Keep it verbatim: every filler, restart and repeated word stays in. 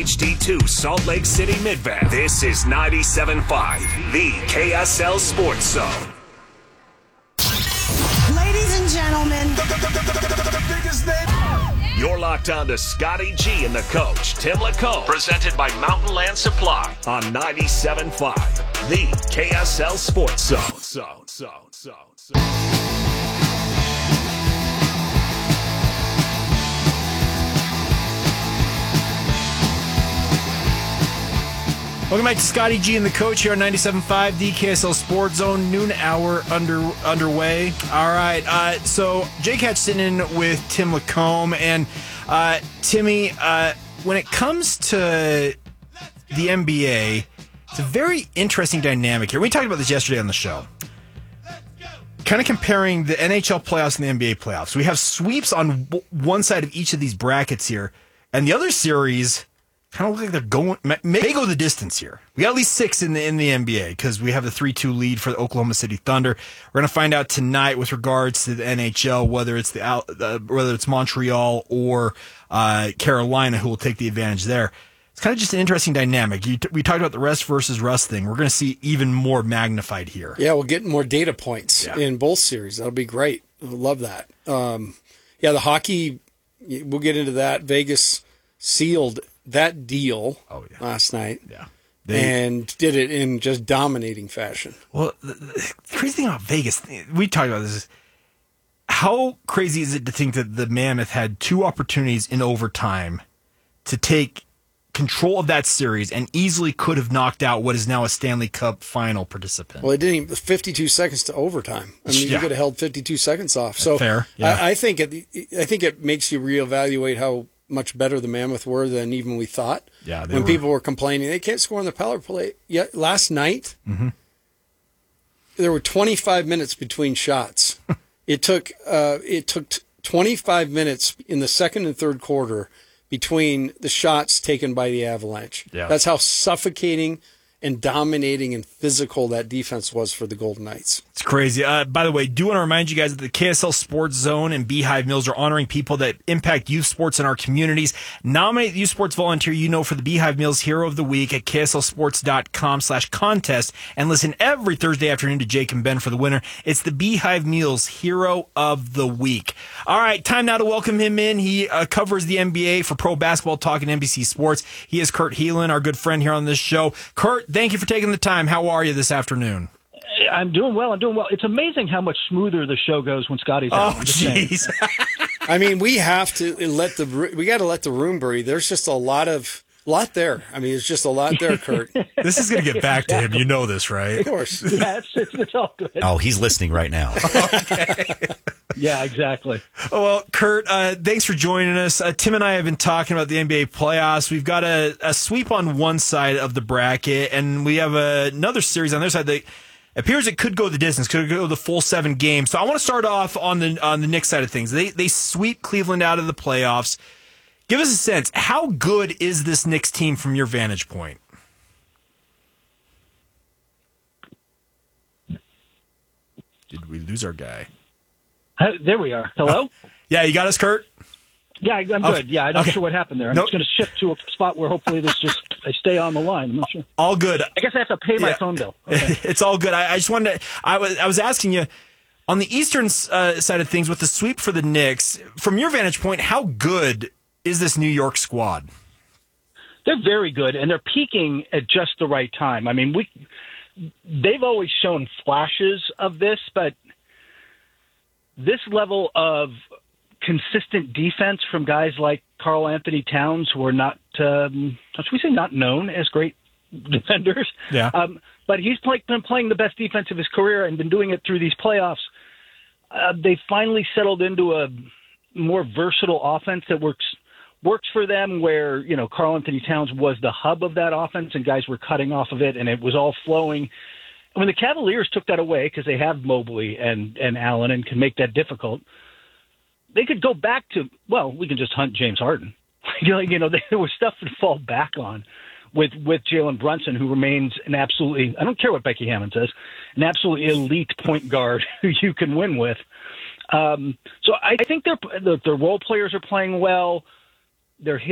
H D two Salt Lake City Midvale. This is ninety-seven point five, the K S L Sports Zone. Ladies and gentlemen, you're locked on to Scotty G and the coach, Tim Lacombe, presented by Mountain Land Supply on ninety-seven point five, the K S L Sports Zone. Zone, zone, zone, zone. Welcome back to Scotty G and the coach here on ninety-seven point five, the K S L Sports Zone. Noon hour under underway. All right, uh, so Jake Hatch sitting in with Tim Lacombe. And uh, Timmy, uh, when it comes to the N B A, it's a very interesting dynamic here. We talked about this yesterday on the show. Kind of comparing the N H L playoffs and the N B A playoffs. We have sweeps on one side of each of these brackets here, and the other series kind of look like they're going, may go the distance here. We got at least six in the in the N B A because we have the three two lead for the Oklahoma City Thunder. We're going to find out tonight with regards to the N H L whether it's the uh, whether it's Montreal or uh, Carolina who will take the advantage there. It's kind of just an interesting dynamic. You t- we talked about the rest versus rust thing. We're going to see even more magnified here. Yeah, we'll get more data points yeah. in both series. That'll be great. I love that. Um, yeah, the hockey, we'll get into that. Vegas sealed that deal oh, yeah. last night yeah. They, and did it in just dominating fashion. Well, the, the crazy thing about Vegas, we talked about this, is how crazy is it to think that the Mammoth had two opportunities in overtime to take control of that series and easily could have knocked out what is now a Stanley Cup final participant. Well, it didn't even, fifty-two seconds to overtime. I mean, yeah. you could have held fifty-two seconds off. So fair. Yeah. I, I think it, I think it makes you reevaluate how much better the Mammoth were than even we thought. Yeah, when were. people were complaining they can't score on the power play. Yet last night, mm-hmm. there were twenty-five minutes between shots. it took uh, it took twenty-five minutes in the second and third quarter between the shots taken by the Avalanche. Yeah. That's how suffocating and dominating and physical that defense was for the Golden Knights. It's crazy. Uh, by the way, do want to remind you guys that the K S L Sports Zone and Beehive Mills are honoring people that impact youth sports in our communities. Nominate the youth sports volunteer you know for the Beehive Mills Hero of the Week at kslsports.com slash contest and listen every Thursday afternoon to Jake and Ben for the winner. It's the Beehive Mills Hero of the Week. All right, time now to welcome him in. He uh, covers the N B A for Pro Basketball Talk and N B C Sports. He is Kurt Helin, our good friend here on this show. Kurt, thank you for taking the time. How are you this afternoon? I'm doing well. I'm doing well. It's amazing how much smoother the show goes when Scotty's out. Oh, jeez. I mean, we have to let the we got to let the room breathe. There's just a lot of lot there. I mean, it's just a lot there, Kurt. This is going to get back to him. You know this, right? Of course. Yeah, it's, it's, it's all good. Oh, he's listening right now. Okay. Yeah, exactly. Oh, well, Kurt, uh, thanks for joining us. Uh, Tim and I have been talking about the N B A playoffs. We've got a, a sweep on one side of the bracket, and we have a, another series on the other side that appears it could go the distance, could go the full seven games. So I want to start off on the on the Knicks side of things. They they sweep Cleveland out of the playoffs. Give us a sense. How good is this Knicks team from your vantage point? Did we lose our guy? Uh, there we are. Hello? Oh, yeah, you got us, Kurt? Yeah, I'm good. Okay. Yeah, I'm not Okay. sure what happened there. I'm Nope. just going to shift to a spot where hopefully this just I stay on the line. I'm not sure. All good. I guess I have to pay my Yeah. phone bill. Okay. It's all good. I, I just wanted to, I was, I was asking you, on the Eastern uh, side of things with the sweep for the Knicks, from your vantage point, how good is this New York squad? They're very good, and they're peaking at just the right time. I mean, we they've always shown flashes of this, but this level of consistent defense from guys like Karl Anthony Towns, who are not, um, how should we say, not known as great defenders. Yeah. Um, but he's play, been playing the best defense of his career and been doing it through these playoffs. Uh, they finally settled into a more versatile offense that works works for them, where, you know, Karl Anthony Towns was the hub of that offense and guys were cutting off of it and it was all flowing. And when the Cavaliers took that away, because they have Mobley and, and Allen and can make that difficult, they could go back to, well, we can just hunt James Harden. you know, you know, there was stuff to fall back on with, with Jalen Brunson, who remains an absolutely, I don't care what Becky Hammond says, an absolutely elite point guard who you can win with. Um, so I think their, their, their role players are playing well. They're